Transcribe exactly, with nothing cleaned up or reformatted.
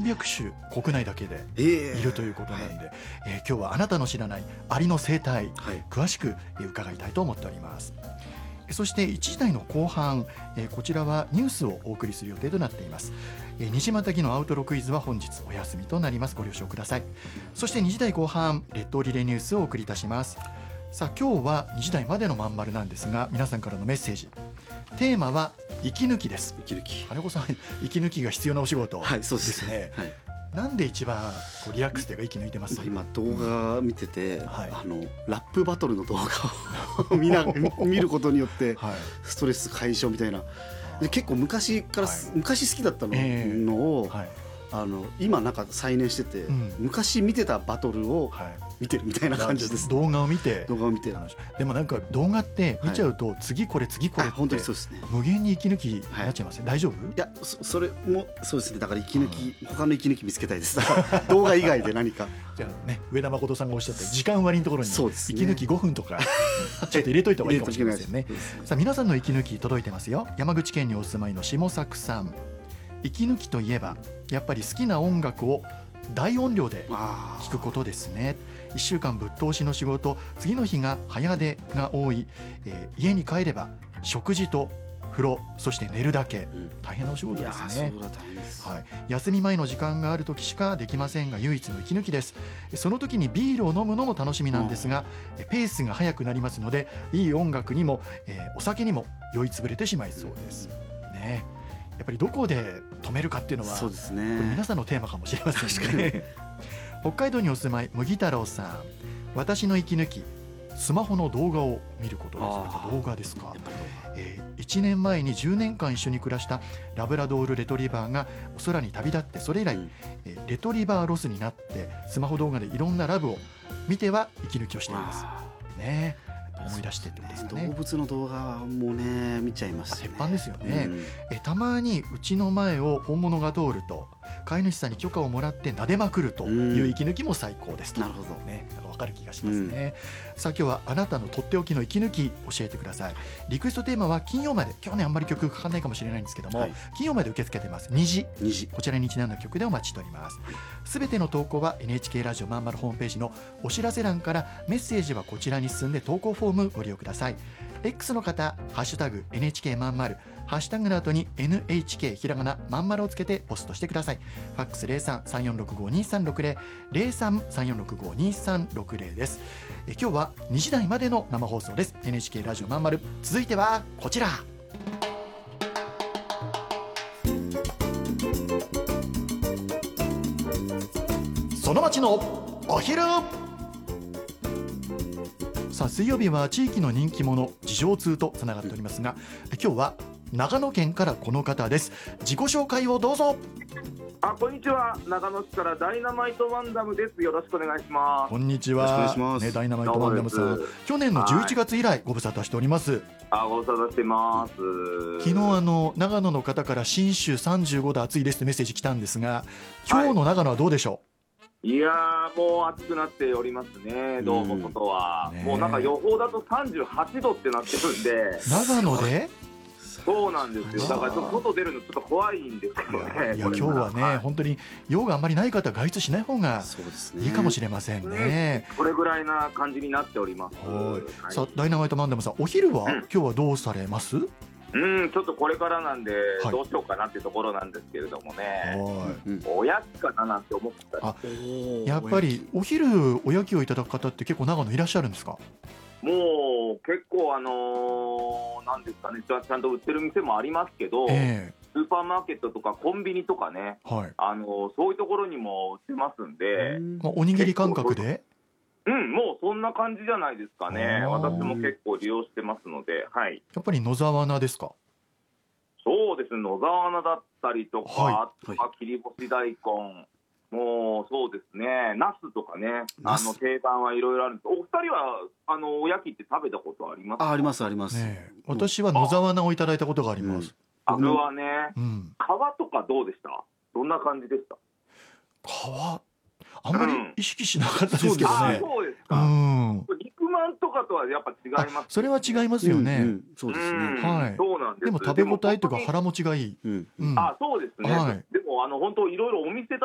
びゃくしゅ国内だけでえーいるということなんで、 はいえー今日はあなたの知らないアリの生態、 はい詳しくえー伺いたいと思っております。そしていちじ台の後半、えーこちらはニュースをお送りする予定となっています。えー西又木のアウトロクイズは本日お休みとなります。ご了承ください。そしてにじ台後半、列島リレーニュースをお送りいたします。さあ今日はにじ台までのまん丸なんですが、皆さんからのメッセージ、テーマは息抜きです。 息抜き。 金子さん、息抜きが必要なお仕事はい、そうでですすね。 はい、 なんで一番こうリラックスというか息抜いてます？ 今動画見てて、 はいあのラップバトルの動画を見な見ることによってはい、 ストレス解消みたいな。で結構昔から、 はい昔好きだったの,、 えーのを、 はいあの今なんか再燃してて、 うん昔見てたバトルをはい、 見てるみたいな感じです。 動画を見て動画を見て、 楽しい。でもなんか動画って見ちゃうと、次これ次これあって本当にそうですね。 無限に息抜きになっちゃいますね、大丈夫？ いや そ, それもそうですね。だから息抜き、他の息抜き見つけたいです。だから動画以外で何かじゃあね、上田誠さんがおっしゃった時間割のところにそうですね息抜きごふんとかちょっと入れといた方がいいかもしれませんね。 そうですね。 さあ皆さんの息抜き届いてますよ。山口県にお住まいの下作さん、息抜きといえばやっぱり好きな音楽を大音量であ聞くことですね。いっしゅうかんぶっ通しの仕事、次の日が早出が多い、えー家に帰れば食事と風呂、そして寝るだけ、 うん大変なお仕事いやですね。 ーそうだ大変です。 はい、休み前の時間がある時しかできませんが唯一の息抜きです。その時にビールを飲むのも楽しみなんですが、ペースが速くなりますので、いい音楽にも、えーお酒にも酔いつぶれてしまいそうですね。やっぱりどこで止めるかっていうのはそうですこれね。 皆さんのテーマかもしれません確かにね。北海道にお住まい麦太郎さん、私の息抜き、スマホの動画を見ることです。 あー動画ですかやっ。ぱりえーいちねんまえにじゅうねんかん一緒に暮らしたラブラドールレトリバーがお空に旅立って、それ以来、 うんえーレトリバーロスになってスマホ動画でいろんなラブを見ては息抜きをしていますあね。思い出してってことですーかね。 動物の動画もね見ちゃいますよね。 鉄板ですよね。 うんえたまにうちの前を本物が通ると飼い主さんに許可をもらって撫でまくるという息抜きも最高ですと、 なるほど。 ね、なんか分かる気がしますね。さあ今日はあなたのとっておきの息抜き教えてください。リクエストテーマは金曜まで、今日ねあんまり曲かかんないかもしれないんですけども、 はい金曜まで受け付けてます。虹、 虹。 こちらにちなんだ曲でお待ちしております。すべての投稿は エヌエイチケー ラジオまんまるホームページのお知らせ欄から、メッセージはこちらに進んで投稿フォームご利用ください。 X の方、ハッシュタグ エヌエイチケー まんまる、ハッシュタグの後に エヌエイチケー ひらがなまんまるをつけてポストしてください。ファックス ゼロさん さんよんろくご にさんろくゼロ ゼロさん さんよんろくご にさんろくゼロ です。え今日はにじ台までの生放送です。 エヌエイチケー ラジオまんまる、続いてはこちら。その町のお昼。さあ水曜日は地域の人気者事情通とつながっておりますが、今日は長野県からこの方です。自己紹介をどうぞ。 あ、こんにちは。長野市からダイナマイトマンダムです。よろしくお願いします。 こんにちよろしくお願いはしますね、ダイナマイトマンダムさん、 どうもです去年のじゅういちがつ以来ご無沙汰しております。 あ、ご無沙汰してます。 昨日あの長野の方から信州さんじゅうごど暑いですってメッセージ来たんですが、今日の長野はどうでしょいやー、もう暑くなっておりますね。どうも外は、 うんねえもうなんか予報だとさんじゅうはちどってなってるんで、 う。長野でそうなんですよ。だからちょっと外出るのちょっと怖いんですけどね。 いや今日はね、本当に用があんまりない方は外出しない方がそうですね。 いいかもしれませんね。 これぐらいな感じになっております。 はいはいさあダイナマイトマンダムさん、お昼は、 うん今日はどうされます？はうん、ちょっとこれからなんで、 はいどうしようかなってところなんですけれどもね。 い。 うんおやつかななんて思ってたりあやっぱりお昼おやきをいただく方って結構長野いらっしゃるんですか？ もう結構あのーなんですかね、ちゃちゃんと売ってる店もありますけど、 えスーパーマーケットとかコンビニとかね、 えはい。 あのーそういうところにも売ってますんで、 まあ、おにぎり感覚で。 うん、もうそんな感じじゃないですかね。 あー私も結構利用してますので、はい。 やっぱり野沢菜ですか？ そうですね、野沢菜だったりとか、 はいあとは切り干し大根、もうそうですね、ナスとかね、あナスの定番はいろいろあるんです。お二人はあのおやきって食べたことありますか？ あありますあります。 ねえ、私は野沢菜をいただいたことがあります。 あれはね、 うん。 皮とかどうでした？どんな感じでした？ 皮あんまり意識しなかったですけどあ、 ね。うそうですか。 ん。 肉まんとかとはやっぱ違いあます。 それは違いますよね。 うんうんそうですうんね。 はいそうなんです。 でも食べ応えとかでも本当に腹持ちがいい。 うんうん。 あ、そうですね。 はいでもあの本当いろいろお店